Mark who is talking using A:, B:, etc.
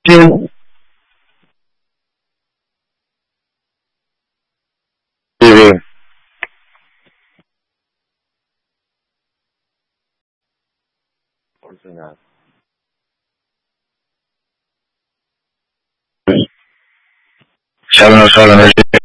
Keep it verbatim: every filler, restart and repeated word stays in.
A: Sí, sí, sí. Por final. Solo, solo, no sé.